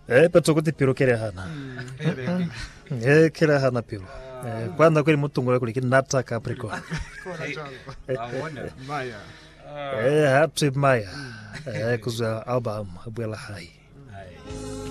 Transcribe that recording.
Petso kuti piro kere hana. Kere hana piro. Kwanza kweli mutungula kuli kinata Capricorn. Maya. Happy Maya. Kuzwa album Abuela Hai.